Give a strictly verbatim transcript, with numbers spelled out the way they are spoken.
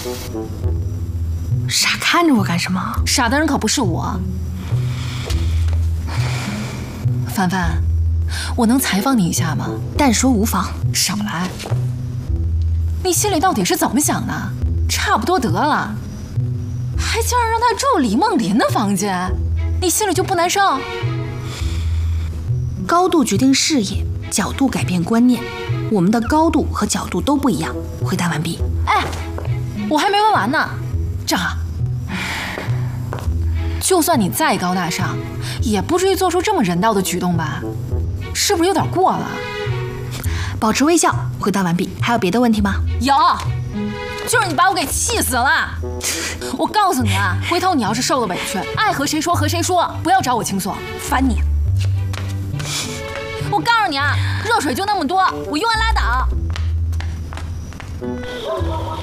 傻看着我干什么？ 傻的人可不是我。凡凡，我能采访你一下吗？ 但说无妨。 少来！你心里到底是怎么想的？差不多得了，还竟然让他住李梦林的房间，你心里就不难受？ 高度决定视野，角度改变观念。我们的高度和角度都不一样。回答完毕。 哎，我还没问完呢。正好，就算你再高大上，也不至于做出这么人道的举动吧？是不是有点过了？ 保持微笑。回答完毕。还有别的问题吗？ 有，就是你把我给气死了。我告诉你啊，回头你要是受了委屈，爱和谁说和谁说，不要找我倾诉，烦你。我告诉你啊，热水就那么多，我用完拉倒。